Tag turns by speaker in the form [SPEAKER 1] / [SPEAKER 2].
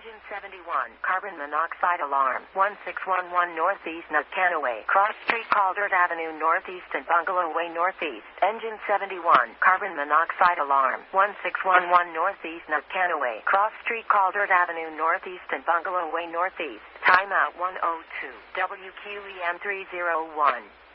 [SPEAKER 1] Engine 71, carbon monoxide alarm. 1611 Northeast Nutcanaway, Cross Street, Calder Avenue Northeast and Bungalow Way Northeast. Engine 71, carbon monoxide alarm. 1611 Northeast Nutcanaway, Cross Street, Calder Avenue Northeast and Bungalow Way Northeast. Timeout 102. WQEM 301.